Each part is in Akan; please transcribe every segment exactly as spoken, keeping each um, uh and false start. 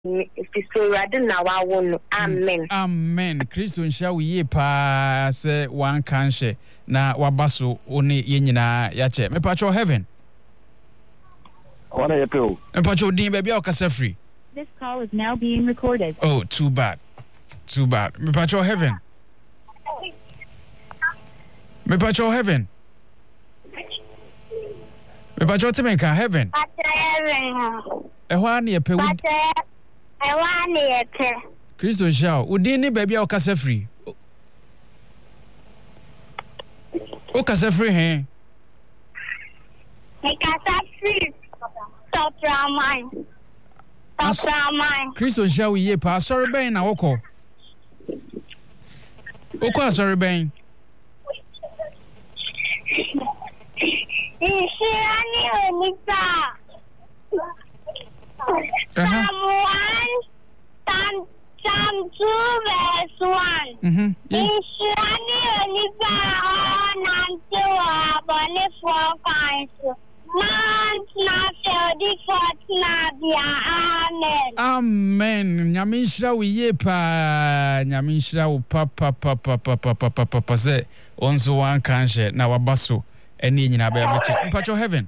Fiso rade na wa wono. Amen. Amen. Kristo nsha wiye pa se wan kanshe na wabaso oni yenyina yache. Me pacho heaven. Wana yepe. Me pacho din baby okasa free. This call is now being recorded. Oh, too bad. Too bad. Me pacho heaven. Me pacho heaven. Me pacho temenka heaven. Pacho heaven. Ehwa na yepe. Pacho ehwa na yepe. Kristo nsha udin ni baby okasa free. Okasa free he. Okasa free. Stop your mind. Stop your mind. Kristo nsha wiye pa sorry ben na woko. Woko sorry ben. Ishani onita. Uh-huh. Psalm one, Psalm, Psalm two, verse one. Mhm. Ishani onita onanto abone for kinds. Man na fedi fortna bia. Amen. Amen. Nyamisha wiye pa nyamisha u pa pa pa pa pa pa pa pa pa pa se onzo wan kanshe na wabaso eni nyina ba beche. Mpacho heaven.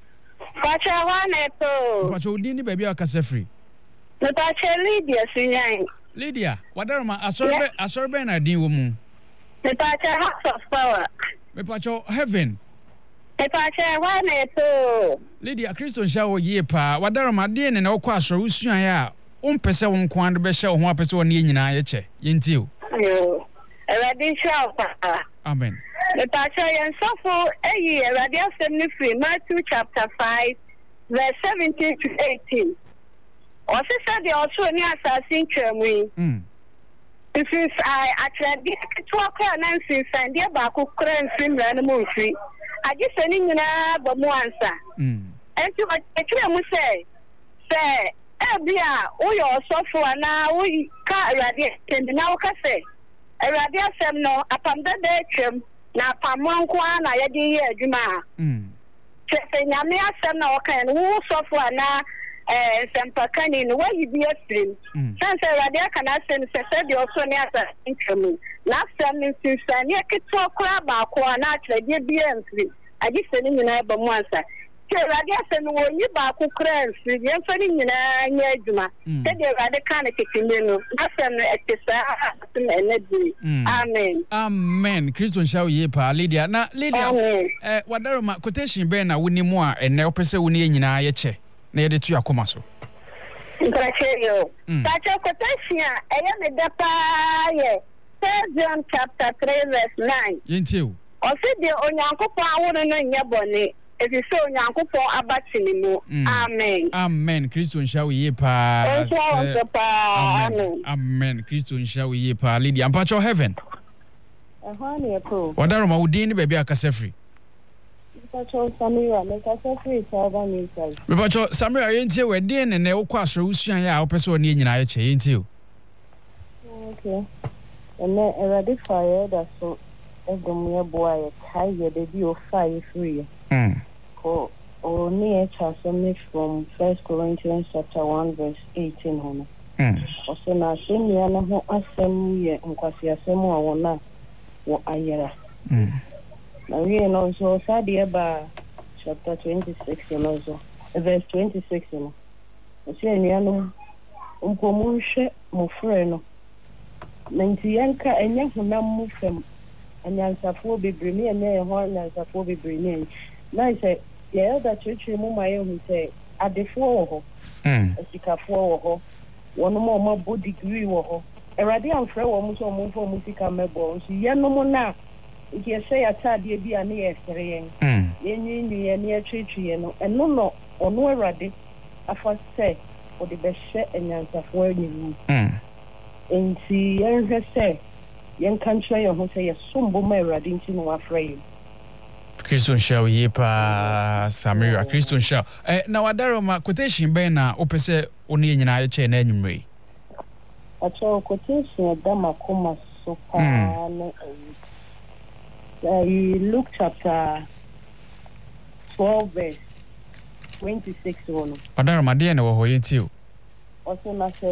Pacho wane to. Mpacho udi ni baby akasa free. Pacho Lydia Sunyan. Lydia, wadaroma asorbe asorbe na din wo mu. Pacho House of Power. Mpacho heaven. Pacho wane to. Lydia Kristo nsha wo ye pa wadaroma de ne na okwa asoro usuan ya ompese won kwan de be hye wo ho apese wo ne nyina ye che. Yenti o. Yo. Eradi sha pa. Amen. The Pacho yen sofo eyi eradi asem ni free Matthew chapter five verse seventeen to eighteen. Ose said the also ni assassin twemu. Mm. This is I actually to akwa na nsinsan de ba ko kra nsin ra no mo nsi. Agi sani nyina ba mu ansa. Mm. Enti ba twemu say say ebia wo yo sofo ana wo ka eradi kendi na wo ka say eradi asem no apamda de twem na pamonko na ye di ye adwuma. Mm. Che nyame asem na wo kan wo sofo ana eh sempakani no wayi bi afrim. Sanse eradi aka na asem se se de oso ne asa ntwem. Na asem nsinsani ekito kura ba ko na atwede bi amfri. Agi sene nyina ba mu ansa. Che eradi asem wo yi ba ko kura amfri. Ye mfani nyina nya adwuma. Se de eradi ka na kitime no. Asem no etesa asem enedi. Amen. Amen. Kristo nsha ye pa Lydia. Na Lydia eh wadaroma quotation be na woni mu a ene opese woni nyina ye che. Na ye de tu akoma so. Nkracheyo. Tacho quotation a eye me da pa ye. First John chapter three verse nine. Yenti o. Osi de onyankopon awono no nya bone. Esi so onyankopon abatini mu. Amen. Amen. Kristo nsha ye pa. Amen. Amen. Kristo nsha ye pa Lydia. Ampacho heaven. Ehwa na yepo. Wadaroma udin ni baby akasa free. Pacho Samira, make us free server ministers. Me pacho Samira yenti we din ne ne okwa asoro usuan ya opese oni nyina ye che yenti o. Okay. And then eradi fire that so edom ye boy kai ye de bi o fire free. Mm. Ko o ni e cha some from First Corinthians chapter one verse eighteen hono. Mm. Also na semia na ho asem ye nkwasi asem a wona wo ayera. Mm. Na we no so sadi ba chapter twenty-six no so verse twenty-six no. O se eniano umpomu hwe mo frɛ no. Nanti yanka enya honam mu fam anyansafo bebre me enya ho anyansafo bebre ne. Na say ye da church mu ma ye hu say adefo wo ho. Mm. Asikafo wo ho. Wono mo ma bo degree wo ho. Erade amfrɛ wo mu so mo fo mu sika mebo. So ye no mo na ye say atade bi a ne ye sere yen. Mm. Ye nyi nyi ye ne atwetwe ye no. Eno no ono erade afa say o de be hye anyansafo anyimu. Mm. Enti yenhwe say yen kan try your ho say ye sombo ma erade nti no afrɛ ye. Kristo nsha ye pa Samira. Kristo nsha. Eh na wadaroma quotation be na opese oni nyina ye che na anwumre. Acho quotation da makoma so pa na uh, Luke chapter twelve verse twenty-six one. Wadaroma de na wo ho yenti o. ɔsɛ na sɛ